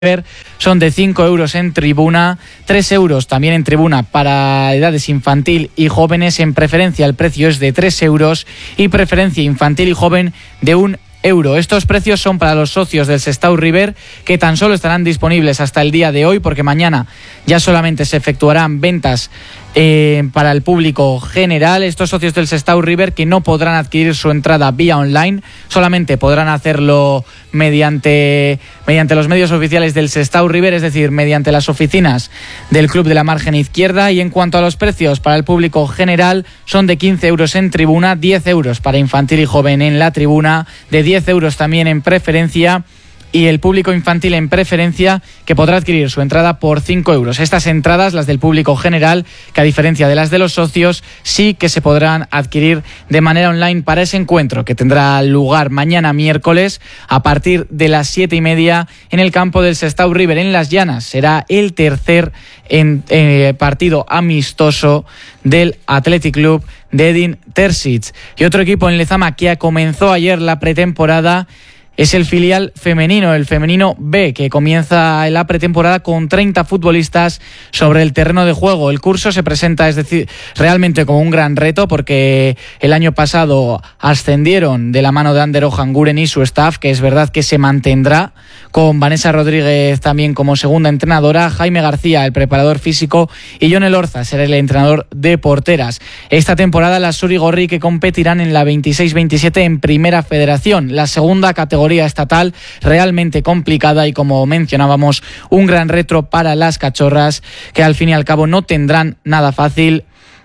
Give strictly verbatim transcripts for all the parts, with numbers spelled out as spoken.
son de cinco euros en tribuna, tres euros también en tribuna para edades infantil y jóvenes. En preferencia el precio es de tres euros y preferencia infantil y joven de un euro. Estos precios son para los socios del Sestao River, que tan solo estarán disponibles hasta el día de hoy, porque mañana ya solamente se efectuarán ventas eh, para el público general. Estos socios del Sestao River que no podrán adquirir su entrada vía online, solamente podrán hacerlo mediante, mediante los medios oficiales del Sestao River, es decir, mediante las oficinas del club de la margen izquierda. Y en cuanto a los precios para el público general, son de quince euros en tribuna, diez euros para infantil y joven en la tribuna, de diez euros también en preferencia, y el público infantil en preferencia, que podrá adquirir su entrada por cinco euros. Estas entradas, las del público general, que a diferencia de las de los socios, sí que se podrán adquirir de manera online para ese encuentro, que tendrá lugar mañana miércoles a partir de las siete y media en el campo del Sestao River en Las Llanas. Será el tercer en, eh, partido amistoso del Athletic Club de Edin Terzic. Y otro equipo en Lezama que comenzó ayer la pretemporada es el filial femenino, el femenino B, que comienza la pretemporada con treinta futbolistas sobre el terreno de juego. El curso se presenta, es decir, realmente como un gran reto, porque el año pasado ascendieron de la mano de Ander Ojanguren y su staff, que es verdad que se mantendrá, con Vanessa Rodríguez también como segunda entrenadora, Jaime García, el preparador físico, y Jon Elorza será el entrenador de porteras. Esta temporada las Surigorri que competirán en la veintiséis veintisiete en Primera Federación, la segunda categoría estatal, realmente complicada y, como mencionábamos, un gran reto para las cachorras, que al fin y al cabo no tendrán nada fácil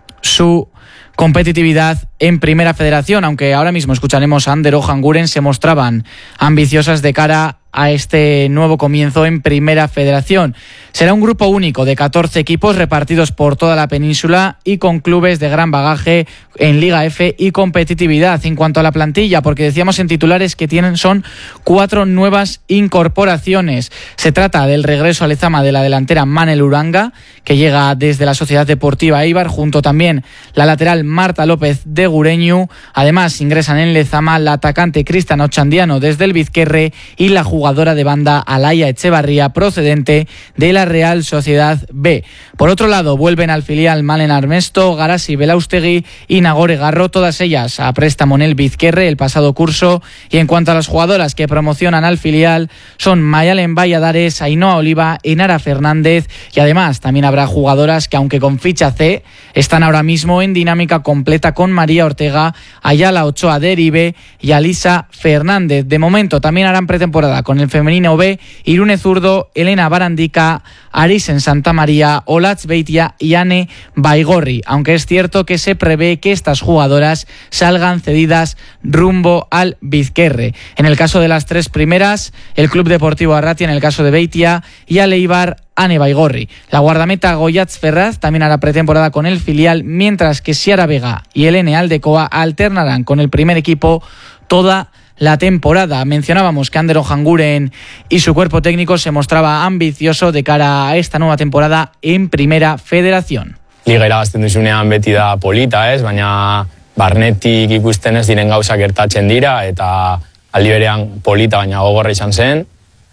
su competitividad en Primera Federación, aunque ahora mismo escucharemos a Ander Ojanguren, se mostraban ambiciosas de cara a este nuevo comienzo en Primera Federación. Será un grupo único de catorce equipos repartidos por toda la península y con clubes de gran bagaje en Liga F y competitividad. En cuanto a la plantilla, porque decíamos en titulares que tienen son cuatro nuevas incorporaciones. Se trata del regreso a Lezama de la delantera Manel Uranga, que llega desde la Sociedad Deportiva Eibar, junto también la lateral Marta López de Gureñu. Además ingresan en Lezama la atacante Cristian Ochandiano desde el Vizquerre y la jugadora de banda Alaia Echevarría, procedente de la Real Sociedad B. Por otro lado, vuelven al filial Malen Armesto, Garasi Belaustegui y Nagore Garro, todas ellas a préstamo en el Vizquerre el pasado curso. Y en cuanto a las jugadoras que promocionan al filial, son Mayalen Valladares, Ainhoa Oliva, Enara Fernández, y además también habrá jugadoras que, aunque con ficha C, están ahora mismo en dinámica completa con María Ortega, Ayala Ochoa de Eribe y Alisa Fernández. De momento también harán pretemporada con el femenino B Irune Zurdo, Elena Barandica, Arisen Santa María, Olatz Beitia y Ane Baigorri, aunque es cierto que se prevé que estas jugadoras salgan cedidas rumbo al Vizquerre. En el caso de las tres primeras, el Club Deportivo Arratia, en el caso de Beitia, y Aleibar Ane Baigorri. La guardameta Goyatz Ferraz también hará pretemporada con el filial, mientras que Siara Vega y Elene Aldecoa alternarán con el primer equipo toda la temporada. Mencionábamos que Ander Ojanguren y su cuerpo técnico se mostraba ambicioso de cara a esta nueva temporada en Primera Federación. Liga irabazten duzunean beti da polita, ez? Baina barnetik ikusten ez diren gauzak gertatzen dira, eta aldi berean polita baina gogorra izan zen.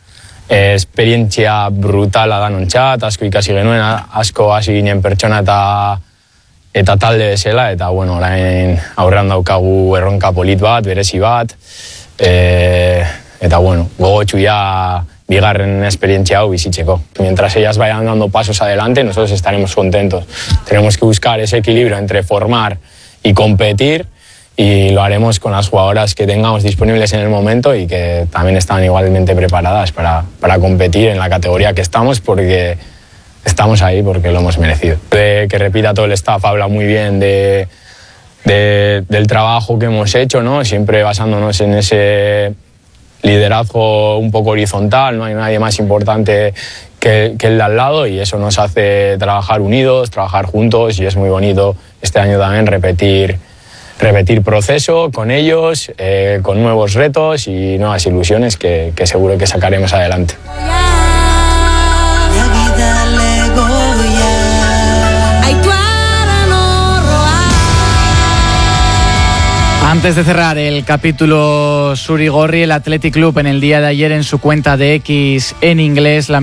Esperientzia brutala da nontzat, asko ikasi genuen, asko hasi ginen pertsona eta eta talde bezala, eta bueno, orain aurrean daukagu erronka polit bat, berezi bat, e, eta bueno, gogotxu ya bigarren esperientzia hau bizitzeko. Mientras ellas vayan dando pasos adelante, nosotros estaremos contentos. Tenemos que buscar ese equilibrio entre formar y competir, y lo haremos con las jugadoras que tengamos disponibles en el momento y que también están igualmente preparadas para, para competir en la categoría que estamos, porque estamos ahí porque lo hemos merecido. De que repita todo el staff, habla muy bien de, de, del trabajo que hemos hecho, ¿no? Siempre basándonos en ese liderazgo un poco horizontal, no hay nadie más importante que, que el de al lado, y eso nos hace trabajar unidos, trabajar juntos, y es muy bonito este año también repetir, repetir proceso con ellos, eh, con nuevos retos y nuevas ilusiones que, que seguro que sacaremos adelante. Han Antes de cerrar el capítulo Surigorri, el Athletic Club en el día de ayer en su cuenta de X en inglés